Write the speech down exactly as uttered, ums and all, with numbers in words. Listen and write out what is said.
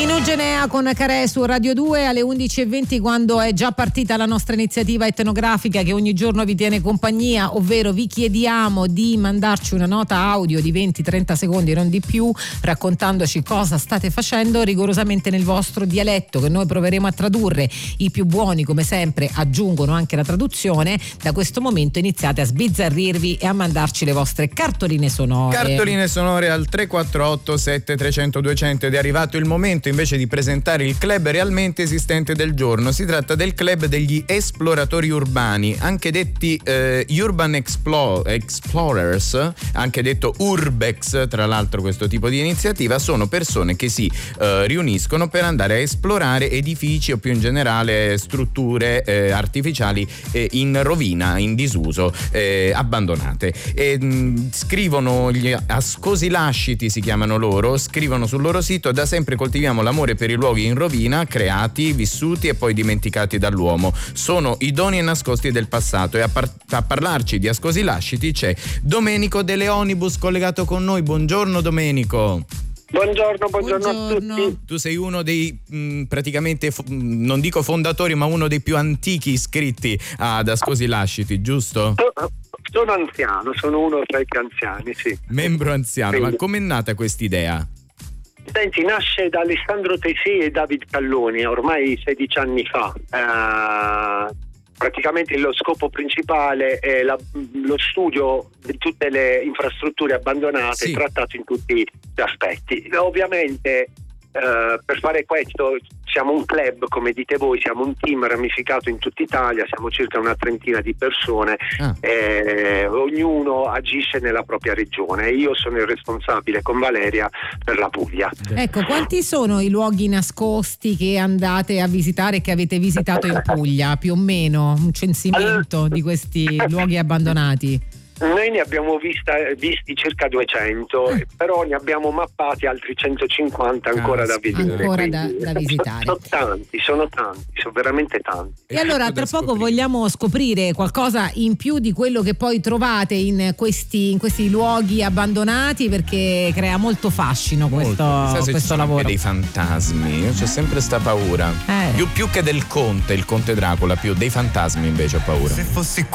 Inogenea con Carè su Radio due alle undici e venti, quando è già partita la nostra iniziativa etnografica che ogni giorno vi tiene compagnia, ovvero vi chiediamo di mandarci una nota audio di venti trenta secondi, non di più, raccontandoci cosa state facendo rigorosamente nel vostro dialetto, che noi proveremo a tradurre. I più buoni, come sempre, aggiungono anche la traduzione. Da questo momento iniziate a sbizzarrirvi e a mandarci le vostre cartoline sonore. Cartoline sonore al tre quattro otto sette trecento duecento ed è arrivato il momento invece di presentare il club realmente esistente del giorno. Si tratta del club degli esploratori urbani, anche detti eh, Urban Explo- Explorers, anche detto Urbex. Tra l'altro questo tipo di iniziativa sono persone che si eh, riuniscono per andare a esplorare edifici o più in generale strutture eh, artificiali eh, in rovina, in disuso, eh, abbandonate. E, mh, scrivono gli ascosilasciti, si chiamano loro, scrivono sul loro sito: da sempre coltiviamo l'amore per i luoghi in rovina, creati, vissuti e poi dimenticati dall'uomo. Sono i doni e nascosti del passato. E a, par- a parlarci di ascosilasciti c'è Domenico De Leonibus collegato con noi. Buongiorno Domenico. Buongiorno, buongiorno, buongiorno a tutti. Tu sei uno dei mh, praticamente, fo- non dico fondatori, ma uno dei più antichi iscritti ad Ascosilasciti, giusto? Sono anziano, sono uno tra i più anziani, sì. Membro anziano, sì. Ma com'è nata quest'idea? Senti, nasce da Alessandro Tesì e David Calloni, ormai sedici anni fa. Uh, praticamente lo scopo principale è la, lo studio di tutte le infrastrutture abbandonate, sì, trattato in tutti gli aspetti. Ovviamente uh, per fare questo siamo un club, come dite voi, siamo un team ramificato in tutta Italia, siamo circa una trentina di persone, ah. eh, ognuno agisce nella propria regione. Io sono il responsabile con Valeria per la Puglia. Ecco, quanti sono i luoghi nascosti che andate a visitare, che avete visitato in Puglia? Più o meno un censimento allora, di questi luoghi abbandonati? Noi ne abbiamo vista, visti circa duecento, eh. però ne abbiamo mappati altri centocinquanta ancora ah, da vedere. Ancora da, da visitare. Sono tanti, sono tanti, sono veramente tanti. E allora tra poco vogliamo scoprire qualcosa in più di quello che poi trovate in questi, in questi luoghi abbandonati, perché crea molto fascino questo, molto. questo lavoro. Dei fantasmi, io c'ho sempre sta paura. Eh. Più, più che del conte, il conte Dracula, più dei fantasmi invece ho paura. Se fossi